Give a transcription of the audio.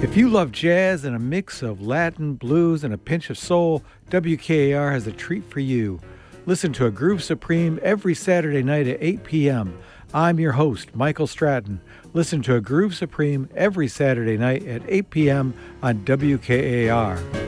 If you love jazz and a mix of Latin, blues, and a pinch of soul, WKAR has a treat for you. Listen to A Groove Supreme every Saturday night at 8 p.m. I'm your host, Michael Stratton. Listen to A Groove Supreme every Saturday night at 8 p.m. on WKAR.